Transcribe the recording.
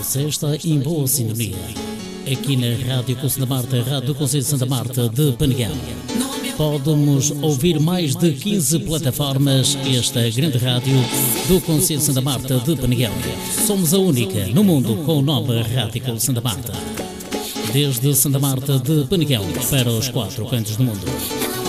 Você está em boa sintonia. Aqui na Rádio Conselho da Marta, Rádio do Conselho de Santa Marta de Peneguel. Pode-nos ouvir mais de 15 plataformas. Esta grande rádio do Conselho de Santa Marta de Peneguel. Somos a única no mundo com o nome Rádio Conselho de Santa Marta. Desde Santa Marta de Peneguel para os 4 cantos do mundo.